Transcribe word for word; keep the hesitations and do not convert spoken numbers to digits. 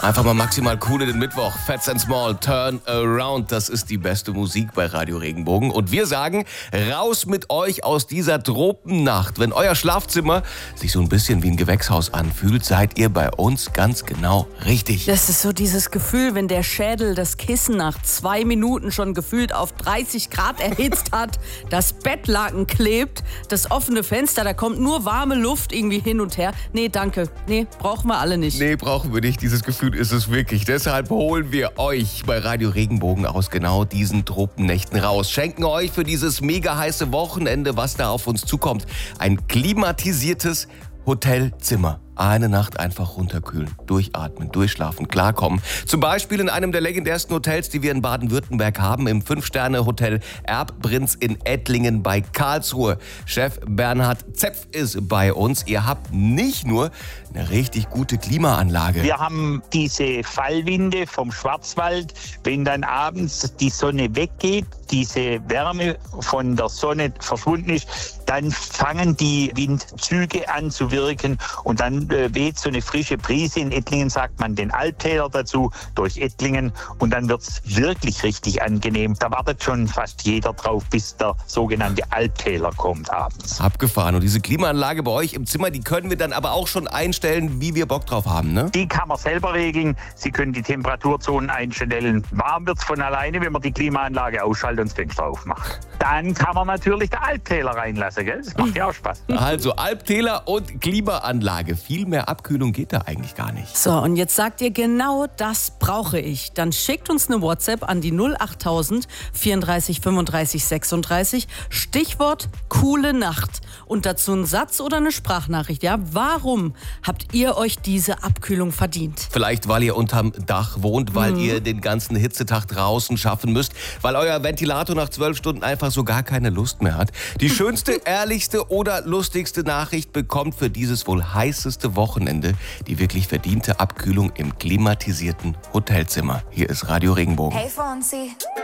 Einfach mal maximal cool in den Mittwoch. Fats and Small, Turn Around. Das ist die beste Musik bei Radio Regenbogen. Und wir sagen, raus mit euch aus dieser Tropennacht. Wenn euer Schlafzimmer sich so ein bisschen wie ein Gewächshaus anfühlt, seid ihr bei uns ganz genau richtig. Das ist so dieses Gefühl, wenn der Schädel das Kissen nach zwei Minuten schon gefühlt auf dreißig Grad erhitzt hat, das Bettlaken klebt, das offene Fenster, da kommt nur warme Luft irgendwie hin und her. Nee, danke. Nee, brauchen wir alle nicht. Nee, brauchen wir nicht. Dieses Gefühl ist es wirklich. Deshalb holen wir euch bei Radio Regenbogen aus genau diesen Tropennächten raus. Schenken euch für dieses mega heiße Wochenende, was da auf uns zukommt, ein klimatisiertes Hotelzimmer. Eine Nacht einfach runterkühlen, durchatmen, durchschlafen, klarkommen. Zum Beispiel in einem der legendärsten Hotels, die wir in Baden-Württemberg haben, im Fünf-Sterne-Hotel Erbprinz in Ettlingen bei Karlsruhe. Chef Bernhard Zepf ist bei uns. Ihr habt nicht nur eine richtig gute Klimaanlage. Wir haben diese Fallwinde vom Schwarzwald. Wenn dann abends die Sonne weggeht, diese Wärme von der Sonne verschwunden ist, dann fangen die Windzüge an zu wirken und dann äh, weht so eine frische Brise. In Ettlingen sagt man den Albtäler dazu, durch Ettlingen, und dann wird's wirklich richtig angenehm. Da wartet schon fast jeder drauf, bis der sogenannte Albtäler kommt abends. Abgefahren. Und diese Klimaanlage bei euch im Zimmer, die können wir dann aber auch schon einstellen, wie wir Bock drauf haben, ne? Die kann man selber regeln. Sie können die Temperaturzonen einstellen. Warm wird's von alleine, wenn man die Klimaanlage ausschaltet und das Fenster aufmacht. Dann kann man natürlich den Albtäler reinlassen, gell? Das macht ja auch Spaß. Also Albtäler und Klimaanlage. Viel mehr Abkühlung geht da eigentlich gar nicht. So, und jetzt sagt ihr, genau das brauche ich. Dann schickt uns eine WhatsApp an die null achttausend vierunddreißig fünfunddreißig sechsunddreißig. Stichwort coole Nacht. Und dazu einen Satz oder eine Sprachnachricht. Ja, warum habt ihr euch diese Abkühlung verdient? Vielleicht, weil ihr unterm Dach wohnt, weil mhm. ihr den ganzen Hitzetag draußen schaffen müsst, weil euer Ventilator nach zwölf Stunden einfach so gar keine Lust mehr hat. Die schönste, ehrlichste oder lustigste Nachricht bekommt für dieses wohl heißeste Wochenende die wirklich verdiente Abkühlung im klimatisierten Hotelzimmer. Hier ist Radio Regenbogen. Hey Fonzie.